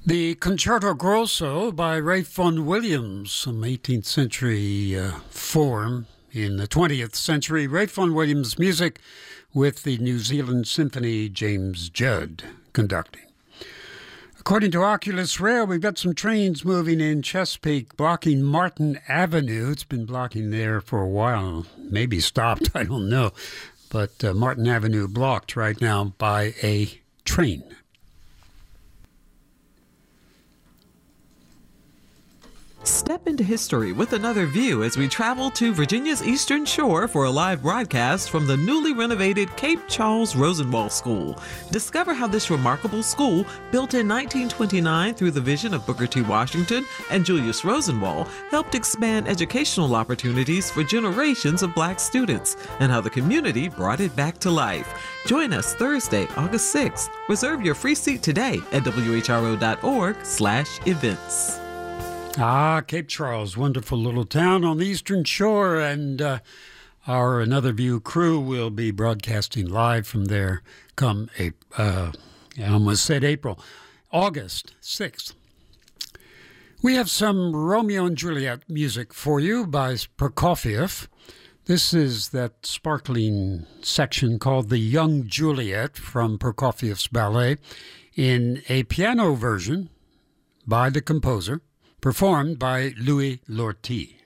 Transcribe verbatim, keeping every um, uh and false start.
The Concerto Grosso by Ralph Vaughan Williams, some eighteenth century uh, form in the twentieth century. Ralph Vaughan Williams music with the New Zealand Symphony, James Judd conducting. According to Oculus Rail, we've got some trains moving in Chesapeake blocking Martin Avenue. It's been blocking there for a while, maybe stopped, I don't know. But uh, Martin Avenue blocked right now by a train. Step into history with another view as we travel to Virginia's Eastern Shore for a live broadcast from the newly renovated Cape Charles Rosenwald School. Discover how this remarkable school, built in nineteen twenty-nine through the vision of Booker T. Washington and Julius Rosenwald, helped expand educational opportunities for generations of Black students, and how the community brought it back to life. Join us Thursday, August sixth. Reserve your free seat today at W H R O dot org slash events. Ah, Cape Charles, wonderful little town on the Eastern Shore, and uh, our Another View crew will be broadcasting live from there come, uh, I almost said April, August sixth. We have some Romeo and Juliet music for you by Prokofiev. This is that sparkling section called The Young Juliet from Prokofiev's ballet in a piano version by the composer, performed by Louis Lortie.